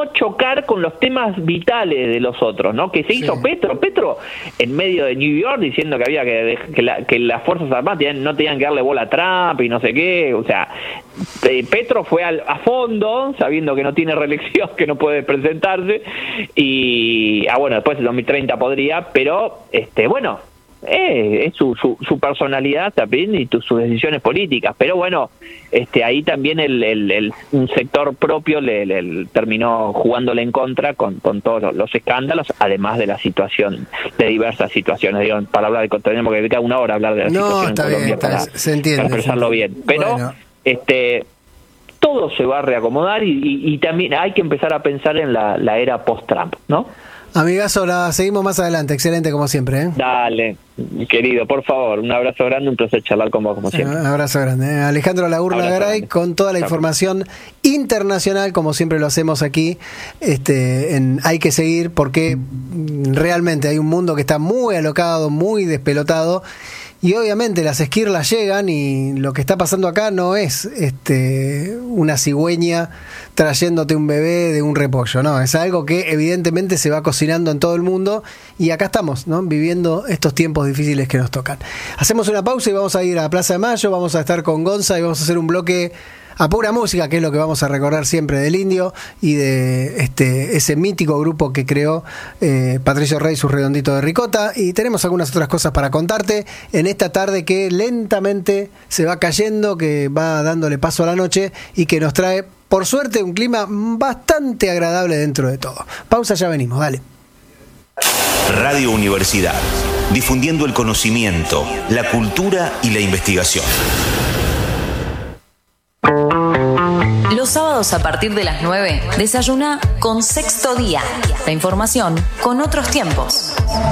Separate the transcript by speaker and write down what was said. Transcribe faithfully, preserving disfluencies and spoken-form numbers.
Speaker 1: chocar con los temas vitales de los otros, ¿no? Que se hizo sí. Petro, Petro en medio de New York diciendo que había que que, la, que las Fuerzas Armadas tenían, no tenían que darle bola a Trump y no sé qué, o sea, eh, Petro fue al, a fondo, sabiendo que no tiene reelección, que no puede presentarse, y, ah, bueno, después en dos mil treinta podría, pero, este, bueno, Eh, es su, su, su personalidad también y tu, sus decisiones políticas, pero bueno, este ahí también el, el, el un sector propio le, le, le terminó jugándole en contra con, con todos los, los escándalos, además de la situación, de diversas situaciones, digo, para hablar de, tenemos que dedicar una hora a hablar de la
Speaker 2: no,
Speaker 1: situación en Colombia
Speaker 2: bien,
Speaker 1: para,
Speaker 2: se entiende,
Speaker 1: para expresarlo
Speaker 2: se entiende.
Speaker 1: bien, pero
Speaker 2: bueno.
Speaker 1: este todo se va a reacomodar y, y, y también hay que empezar a pensar en la, la era post-Trump, ¿no?
Speaker 2: Amigazo, la seguimos más adelante. Excelente, como siempre, ¿eh?
Speaker 1: Dale, querido, por favor, un abrazo grande, un placer charlar con vos, como siempre.
Speaker 2: Un abrazo grande. ¿eh? Alejandro Laurla Garay, con toda la Chao. información internacional, como siempre lo hacemos aquí. Este, en Hay que seguir, porque realmente hay un mundo que está muy alocado, muy despelotado. Y obviamente las esquirlas llegan y lo que está pasando acá no es este una cigüeña trayéndote un bebé de un repollo, no, es algo que evidentemente se va cocinando en todo el mundo y acá estamos, ¿no? Viviendo estos tiempos difíciles que nos tocan. Hacemos una pausa y vamos a ir a Plaza de Mayo, vamos a estar con Gonza y vamos a hacer un bloque a pura música, que es lo que vamos a recordar siempre del Indio y de este ese mítico grupo que creó eh, Patricio Rey, su redondito de ricota, y tenemos algunas otras cosas para contarte en esta tarde que lentamente se va cayendo, que va dándole paso a la noche y que nos trae, por suerte, un clima bastante agradable dentro de todo. Pausa, ya venimos, dale.
Speaker 3: Radio Universidad, difundiendo el conocimiento, la cultura y la investigación.
Speaker 4: Los sábados a partir de las nueve, desayuna con Sexto Día. La información con otros tiempos.